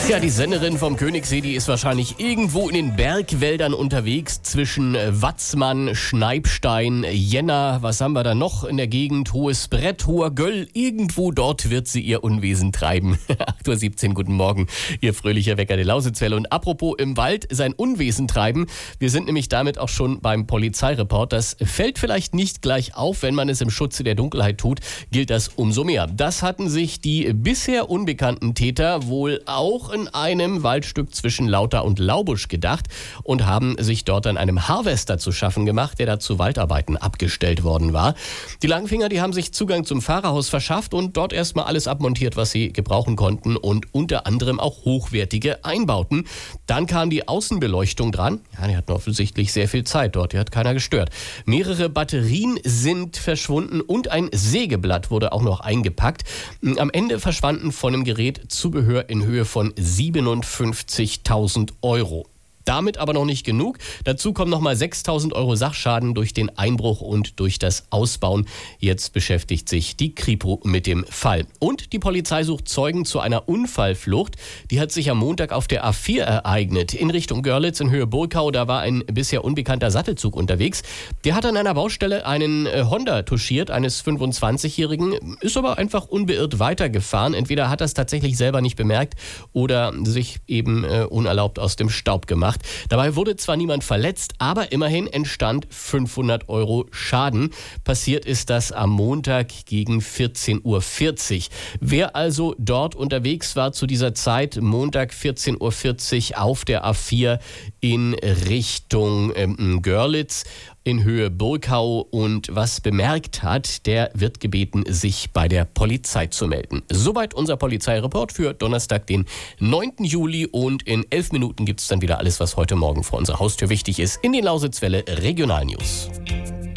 Ja, die Senderin vom Königssee, die ist wahrscheinlich irgendwo in den Bergwäldern unterwegs zwischen Watzmann, Schneibstein, Jenna, was haben wir da noch in der Gegend? Hohes Brett, Hoher Göll, irgendwo dort wird sie ihr Unwesen treiben. 8:17 Uhr, guten Morgen, ihr fröhlicher Wecker der Lausitzwelle. Und apropos im Wald sein Unwesen treiben, wir sind nämlich damit auch schon beim Polizeireport. Das fällt vielleicht nicht gleich auf, wenn man es im Schutze der Dunkelheit tut, gilt das umso mehr. Das hatten sich die bisher unbekannten Täter wohl auch in einem Waldstück zwischen Lauter und Laubusch gedacht und haben sich dort an einem Harvester zu schaffen gemacht, der da zu Waldarbeiten abgestellt worden war. Die Langfinger, die haben sich Zugang zum Fahrerhaus verschafft und dort erstmal alles abmontiert, was sie gebrauchen konnten und unter anderem auch hochwertige Einbauten. Dann kam die Außenbeleuchtung dran. Ja, die hatten offensichtlich sehr viel Zeit dort, die hat keiner gestört. Mehrere Batterien sind verschwunden und ein Sägeblatt wurde auch noch eingepackt. Am Ende verschwanden von dem Gerät Zubehör in Höhe von 57.000 Euro. Damit aber noch nicht genug. Dazu kommen nochmal 6.000 Euro Sachschaden durch den Einbruch und durch das Ausbauen. Jetzt beschäftigt sich die Kripo mit dem Fall. Und die Polizei sucht Zeugen zu einer Unfallflucht. Die hat sich am Montag auf der A4 ereignet. In Richtung Görlitz in Höhe Burgkau, da war ein bisher unbekannter Sattelzug unterwegs. Der hat an einer Baustelle einen Honda touchiert, eines 25-Jährigen, ist aber einfach unbeirrt weitergefahren. Entweder hat er es tatsächlich selber nicht bemerkt oder sich eben unerlaubt aus dem Staub gemacht. Dabei wurde zwar niemand verletzt, aber immerhin entstand 500 Euro Schaden. Passiert ist das am Montag gegen 14:40 Uhr. Wer also dort unterwegs war zu dieser Zeit, Montag 14:40 Uhr auf der A4 in Richtung Görlitz in Höhe Burgkau und was bemerkt hat, der wird gebeten, sich bei der Polizei zu melden. Soweit unser Polizeireport für Donnerstag, den 9. Juli und in 11 Minuten gibt es dann wieder alles, was heute Morgen vor unserer Haustür wichtig ist, in den Lausitzwelle Regionalnews.